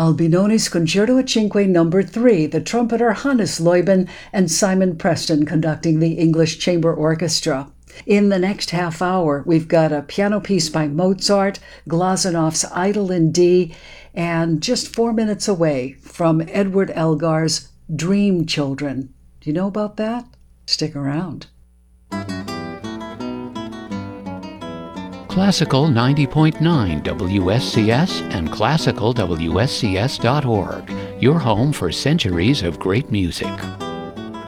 Albinoni's Concerto at Cinque No. 3, the trumpeter Hannes Leuben and Simon Preston conducting the English Chamber Orchestra. In the next half hour, we've got a piano piece by Mozart, Glasenov's Idyll in D, and just 4 minutes away from Edward Elgar's Dream Children. Do you know about that? Stick around. Classical 90.9 WSCS and classicalwscs.org, your home for centuries of great music.